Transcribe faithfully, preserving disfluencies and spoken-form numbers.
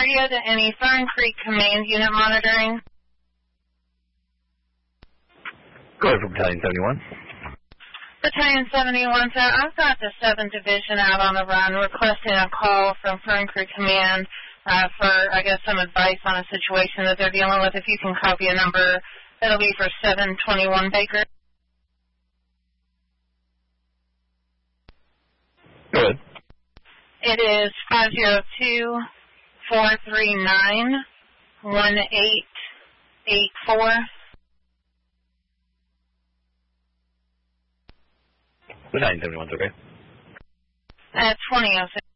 radio to any Fern Creek Command Unit monitoring. Go ahead for Battalion seventy-one. Battalion seventy-one, sir, I've got the seventh Division out on the run requesting a call from Fern Creek Command uh, for, I guess, some advice on a situation that they're dealing with. If you can copy a number, that'll be for seven twenty-one Baker. Go ahead. It is five zero two, four three nine, one eight eight four. Battalion seventy-one's okay. Uh, twenty oh six.